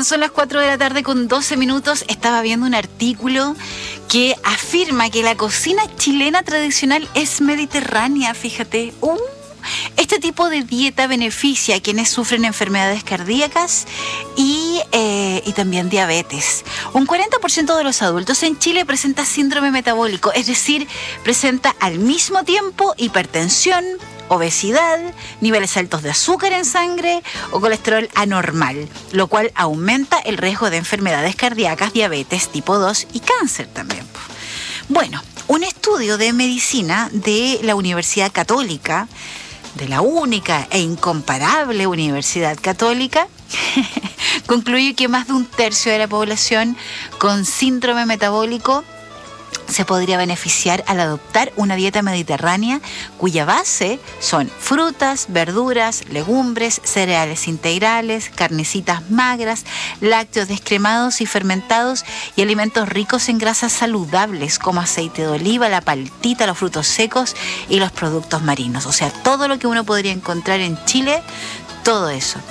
son las 4 de la tarde con 12 minutos. Estaba viendo un artículo que afirma que la cocina chilena tradicional es mediterránea, fíjate. Este tipo de dieta beneficia a quienes sufren enfermedades cardíacas y también diabetes. Un 40% de los adultos en Chile presenta síndrome metabólico, es decir, presenta al mismo tiempo hipertensión, obesidad, niveles altos de azúcar en sangre o colesterol anormal, lo cual aumenta el riesgo de enfermedades cardíacas, diabetes tipo 2 y cáncer también. Bueno, un estudio de medicina de la Universidad Católica, de la única e incomparable Universidad Católica, concluye que más de un tercio de la población con síndrome metabólico se podría beneficiar al adoptar una dieta mediterránea cuya base son frutas, verduras, legumbres, cereales integrales, carnecitas magras, lácteos descremados y fermentados y alimentos ricos en grasas saludables como aceite de oliva, la paltita, los frutos secos y los productos marinos. O sea, todo lo que uno podría encontrar en Chile, todo eso.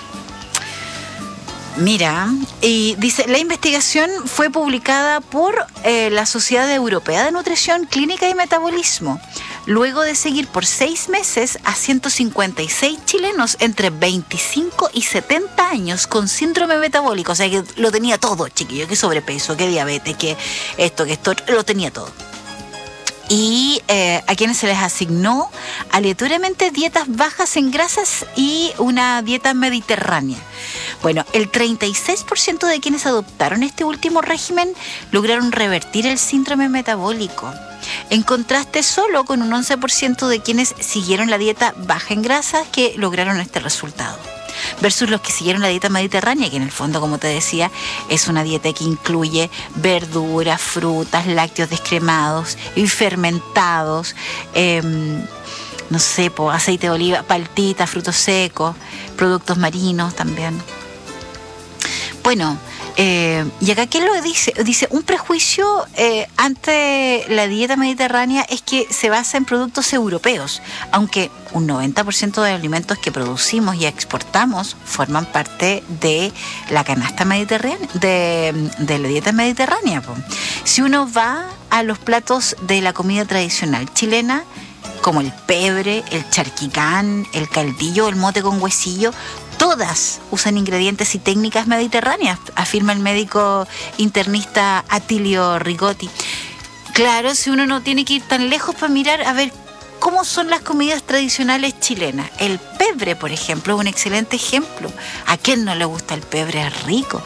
Mira, y dice, la investigación fue publicada por la Sociedad Europea de Nutrición Clínica y Metabolismo, luego de seguir por 6 meses a 156 chilenos entre 25 y 70 años con síndrome metabólico. O sea, que lo tenía todo, chiquillo, que sobrepeso, que diabetes, que esto, lo tenía todo. Y a quienes se les asignó aleatoriamente dietas bajas en grasas y una dieta mediterránea. Bueno, el 36% de quienes adoptaron este último régimen lograron revertir el síndrome metabólico, en contraste solo con un 11% de quienes siguieron la dieta baja en grasas que lograron este resultado, versus los que siguieron la dieta mediterránea, que en el fondo, como te decía, es una dieta que incluye verduras, frutas, lácteos descremados y fermentados, no sé, aceite de oliva, paltita, frutos secos, productos marinos también. Bueno, y acá, ¿qué es lo que dice? Dice, un prejuicio ante la dieta mediterránea es que se basa en productos europeos, aunque un 90% de los alimentos que producimos y exportamos forman parte de la canasta mediterránea, de la dieta mediterránea. Si uno va a los platos de la comida tradicional chilena, como el pebre, el charquicán, el caldillo, el mote con huesillo, todas usan ingredientes y técnicas mediterráneas, afirma el médico internista Atilio Rigotti. Claro, si uno no tiene que ir tan lejos para mirar a ver cómo son las comidas tradicionales chilenas. El pebre, por ejemplo, es un excelente ejemplo. ¿A quién no le gusta el pebre? Es rico.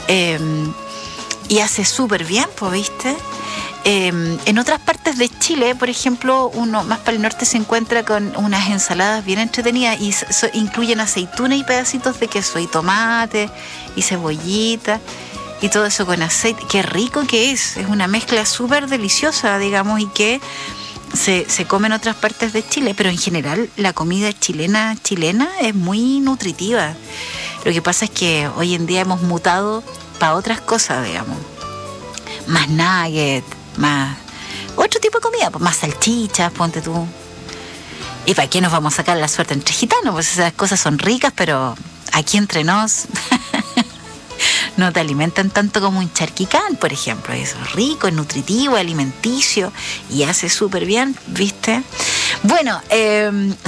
Y hace súper bien, pues, ¿viste? En otras partes de Chile, por ejemplo, uno más para el norte se encuentra con unas ensaladas bien entretenidas y incluyen aceituna y pedacitos de queso y tomate y cebollita y todo eso con aceite. Qué rico que es una mezcla súper deliciosa, digamos, y que se come en otras partes de Chile, pero en general la comida chilena es muy nutritiva. Lo que pasa es que hoy en día hemos mutado para otras cosas, digamos, más nuggets, más otro tipo de comida, pues más salchichas, ponte tú. ¿Y para qué nos vamos a sacar la suerte entre gitanos? Pues esas cosas son ricas, pero aquí entre nos no te alimentan tanto como un charquicán, por ejemplo. Eso es rico, es nutritivo, alimenticio y hace súper bien, ¿viste? Bueno,